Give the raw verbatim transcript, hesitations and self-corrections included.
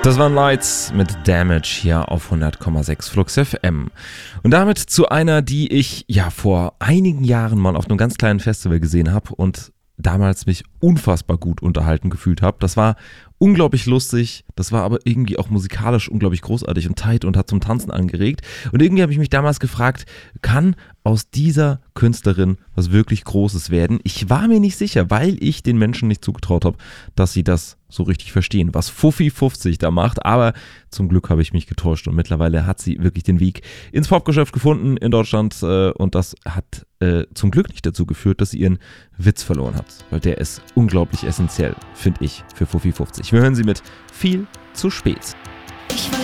Das waren Lights mit Damage hier auf hundert Komma sechs Flux F M. Und damit zu einer, die ich ja vor einigen Jahren mal auf einem ganz kleinen Festival gesehen habe und damals mich unfassbar gut unterhalten gefühlt habe. Das war unglaublich lustig, das war aber irgendwie auch musikalisch unglaublich großartig und tight und hat zum Tanzen angeregt. Und irgendwie habe ich mich damals gefragt, kann aus dieser Künstlerin was wirklich Großes werden? Ich war mir nicht sicher, weil ich den Menschen nicht zugetraut habe, dass sie das so richtig verstehen, was Fuffi fünfzig da macht. Aber zum Glück habe ich mich getäuscht und mittlerweile hat sie wirklich den Weg ins Popgeschäft gefunden in Deutschland äh, und das hat äh, zum Glück nicht dazu geführt, dass sie ihren Witz verloren hat, weil der ist unglaublich essentiell, finde ich, für Fuffi fünfzig. Wir hören sie mit Viel zu spät. Ich wollte